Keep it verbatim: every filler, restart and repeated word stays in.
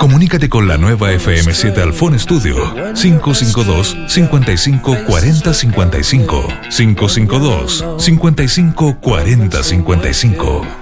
Comunícate con la nueva F M siete Alfón Studio cinco cinco dos, cinco cinco cuatro cero cinco cinco cinco cinco dos, cinco cinco cuarenta cincuenta y cinco.